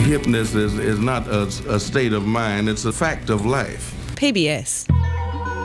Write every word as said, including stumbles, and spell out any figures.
Hipness is, is not a, a state of mind, it's a fact of life. P B S.